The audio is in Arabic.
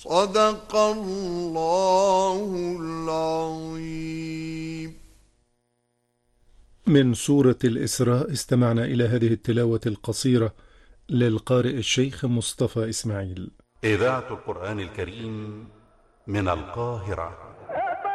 صدق الله العظيم. من سورة الإسراء استمعنا إلى هذه التلاوة القصيرة للقارئ الشيخ مصطفى إسماعيل. إذاعة القرآن الكريم من القاهرة.